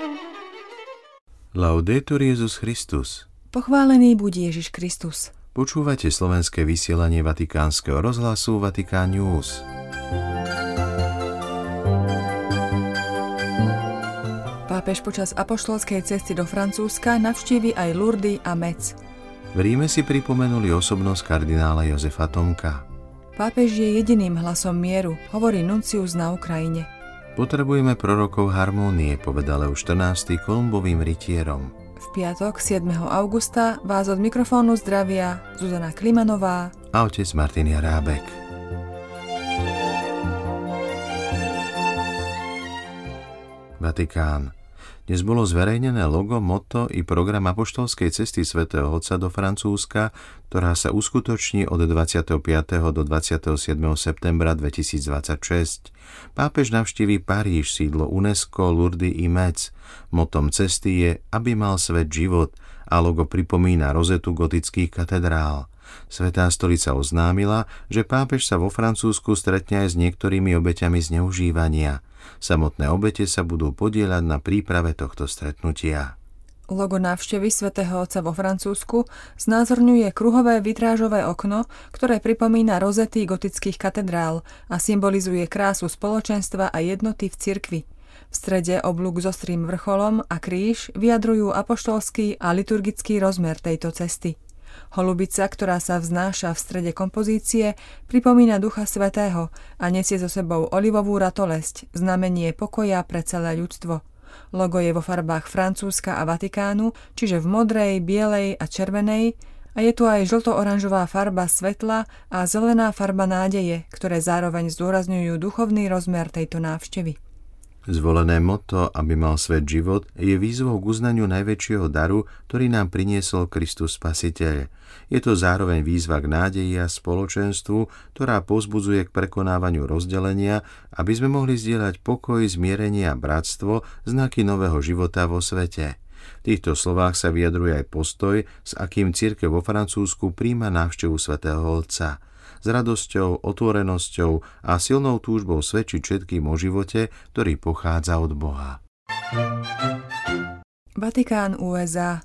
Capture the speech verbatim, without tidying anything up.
Laudetur Jesus Christus. Pochválený buď Ježiš Kristus. Počúvate slovenské vysielanie Vatikánskeho rozhlasu Vatikán News. Pápež počas apoštolskej cesty do Francúzska navštívi aj Lourdes a Metz. V Ríme si pripomenuli osobnosť kardinála Jozefa Tomka. Pápež je jediným hlasom mieru, hovorí nuncius na Ukrajine. Potrebujeme prorokov harmónie, povedal Leo štrnásty Kolumbovým rytierom. V piatok siedmeho augusta vás od mikrofónu zdravia Zuzana Klimanová a otec Martin Jarábek. Vatikán. Dnes bolo zverejnené logo, motto i program apoštolskej cesty svätého Otca do Francúzska, ktorá sa uskutoční od dvadsiateho piateho do dvadsiateho siedmeho septembra dvetisícdvadsaťšesť. Pápež navštíví Paríž, sídlo UNESCO, Lourdes i Metz. Motom cesty je, aby mal svet život, a logo pripomína rozetu gotických katedrál. Svätá stolica oznámila, že pápež sa vo Francúzsku stretne aj s niektorými obeťami zneužívania. Samotné obete sa budú podieľať na príprave tohto stretnutia. Logo návštevy svätého Otca vo Francúzsku znázorňuje kruhové vitrážové okno, ktoré pripomína rozety gotických katedrál a symbolizuje krásu spoločenstva a jednoty v cirkvi. V strede oblúk s ostrým vrcholom a kríž vyjadrujú apoštolský a liturgický rozmer tejto cesty. Holubica, ktorá sa vznáša v strede kompozície, pripomína Ducha Svätého a nesie so sebou olivovú ratolesť, znamenie pokoja pre celé ľudstvo. Logo je vo farbách Francúzska a Vatikánu, čiže v modrej, bielej a červenej, a je tu aj žlto-oranžová farba svetla a zelená farba nádeje, ktoré zároveň zdôrazňujú duchovný rozmer tejto návštevy. Zvolené motto, aby mal svet život, je výzvou k uznaniu najväčšieho daru, ktorý nám priniesol Kristus Spasiteľ. Je to zároveň výzva k nádeji a spoločenstvu, ktorá povzbudzuje k prekonávaniu rozdelenia, aby sme mohli zdieľať pokoj, zmierenie a bratstvo, znaky nového života vo svete. V týchto slovách sa vyjadruje aj postoj, s akým cirkev vo Francúzsku príjma návštevu svätého Otca. S radosťou, otvorenosťou a silnou túžbou svedčiť všetkým o živote, ktorý pochádza od Boha. Vatikán ú es á.